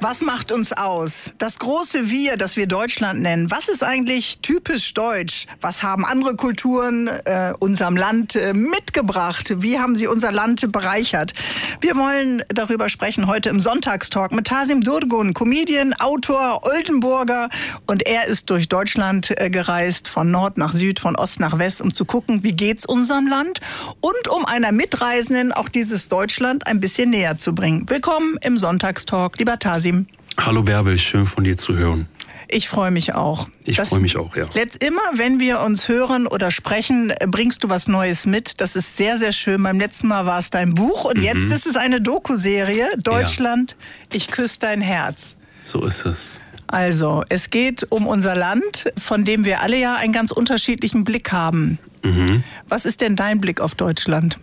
Was macht uns aus? Das große Wir, das wir Deutschland nennen. Was ist eigentlich typisch deutsch? Was haben andere Kulturen unserem Land mitgebracht? Wie haben sie unser Land bereichert? Wir wollen darüber sprechen heute im Sonntagstalk mit Tasim Durgun, Comedian, Autor, Oldenburger. Und er ist durch Deutschland gereist, von Nord nach Süd, von Ost nach West, um zu gucken, wie geht's unserem Land und um einer Mitreisenden auch dieses Deutschland ein bisschen näher zu bringen. Willkommen im Sonntagstalk, lieber Tasim. Hallo Bärbel, schön von dir zu hören. Ich freue mich auch. Ich freue mich auch, ja. Immer, wenn wir uns hören oder sprechen, bringst du was Neues mit. Das ist sehr, sehr schön. Beim letzten Mal war es dein Buch und jetzt ist es eine Doku-Serie. Deutschland, Ich küsse dein Herz. So ist es. Also, es geht um unser Land, von dem wir alle ja einen ganz unterschiedlichen Blick haben. Was ist denn dein Blick auf Deutschland?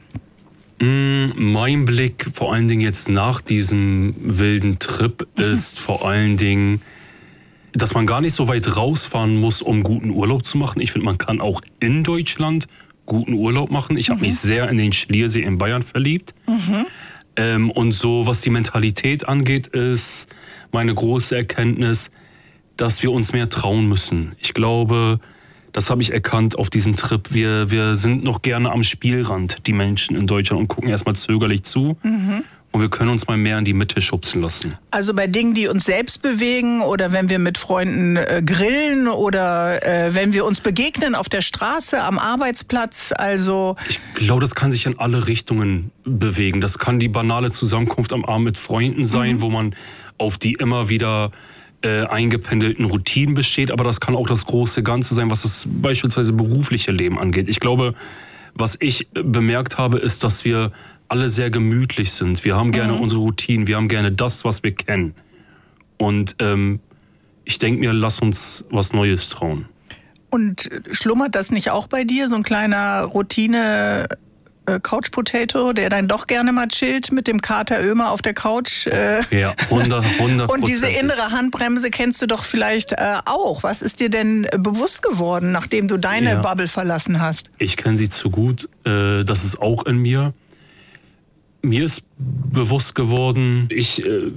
Mein Blick, vor allen Dingen jetzt nach diesem wilden Trip, ist vor allen Dingen, dass man gar nicht so weit rausfahren muss, um guten Urlaub zu machen. Ich finde, man kann auch in Deutschland guten Urlaub machen. Ich habe mich sehr in den Schliersee in Bayern verliebt. Und so, was die Mentalität angeht, ist meine große Erkenntnis, dass wir uns mehr trauen müssen. Ich glaube, das habe ich erkannt auf diesem Trip. Wir sind noch gerne am Spielrand, die Menschen in Deutschland, und gucken erstmal zögerlich zu. Und wir können uns mal mehr in die Mitte schubsen lassen. Also bei Dingen, die uns selbst bewegen, oder wenn wir mit Freunden grillen, oder wenn wir uns begegnen auf der Straße, am Arbeitsplatz. Also ich glaube, das kann sich in alle Richtungen bewegen. Das kann die banale Zusammenkunft am Abend mit Freunden sein, wo man auf die immer wieder eingependelten Routinen besteht, aber das kann auch das große Ganze sein, was das beispielsweise berufliche Leben angeht. Ich glaube, was ich bemerkt habe, ist, dass wir alle sehr gemütlich sind. Wir haben gerne unsere Routinen, wir haben gerne das, was wir kennen. Und ich denke mir, lass uns was Neues trauen. Und schlummert das nicht auch bei dir, so ein kleiner Routine Couch Potato, der dann doch gerne mal chillt mit dem Kater Ömer auf der Couch? Ja, 100%. Und diese innere Handbremse kennst du doch vielleicht auch. Was ist dir denn bewusst geworden, nachdem du deine Bubble verlassen hast? Ich kenne sie zu gut. Das ist auch in mir. Mir ist bewusst geworden, ich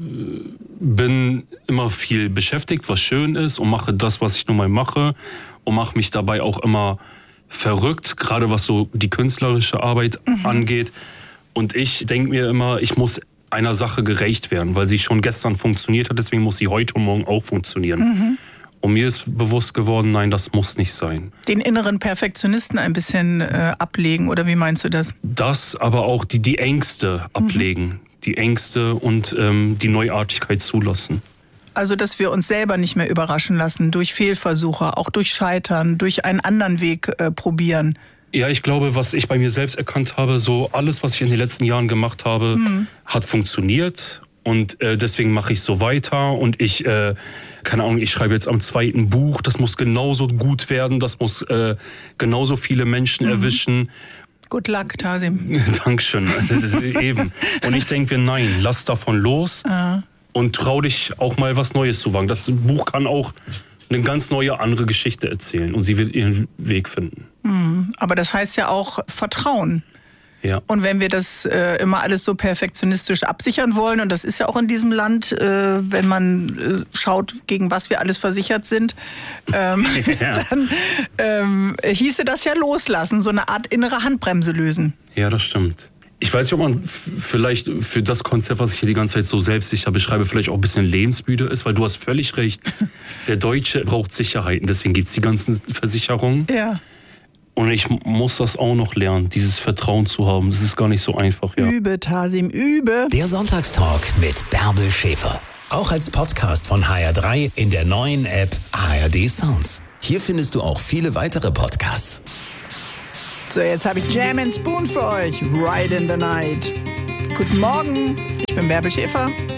bin immer viel beschäftigt, was schön ist, und mache das, was ich nun mal mache, und mache mich dabei auch immer verrückt, gerade was so die künstlerische Arbeit angeht. Und ich denke mir immer, ich muss einer Sache gerecht werden, weil sie schon gestern funktioniert hat, deswegen muss sie heute und morgen auch funktionieren. Und mir ist bewusst geworden, nein, das muss nicht sein. Den inneren Perfektionisten ein bisschen ablegen, oder wie meinst du das? Das, aber auch die Ängste ablegen. Die Ängste und die Neuartigkeit zulassen. Also, dass wir uns selber nicht mehr überraschen lassen durch Fehlversuche, auch durch Scheitern, durch einen anderen Weg probieren. Ja, ich glaube, was ich bei mir selbst erkannt habe, so alles, was ich in den letzten Jahren gemacht habe, hat funktioniert. Und deswegen mache ich so weiter. Und ich, keine Ahnung, ich schreibe jetzt am 2. Buch. Das muss genauso gut werden. Das muss genauso viele Menschen erwischen. Good luck, Tasim. Dankeschön. Das ist eben. Und ich denke mir, nein, lass davon los. Und trau dich auch mal was Neues zu wagen. Das Buch kann auch eine ganz neue, andere Geschichte erzählen. Und sie wird ihren Weg finden. Aber das heißt ja auch Vertrauen. Ja. Und wenn wir das immer alles so perfektionistisch absichern wollen, und das ist ja auch in diesem Land, wenn man schaut, gegen was wir alles versichert sind, dann hieße das ja loslassen, so eine Art innere Handbremse lösen. Ja, das stimmt. Ich weiß nicht, ob man vielleicht für das Konzept, was ich hier die ganze Zeit so selbstsicher beschreibe, vielleicht auch ein bisschen lebensmüde ist, weil du hast völlig recht. Der Deutsche braucht Sicherheiten, deswegen gibt es die ganzen Versicherungen. Ja. Und ich muss das auch noch lernen, dieses Vertrauen zu haben. Das ist gar nicht so einfach. Ja. Übe, Tasim, übe. Der Sonntagstalk mit Bärbel Schäfer. Auch als Podcast von HR3 in der neuen App ARD Sounds. Hier findest du auch viele weitere Podcasts. So, jetzt habe ich Jam and Spoon für euch. Ride in the Night. Guten Morgen, ich bin Bärbel Schäfer.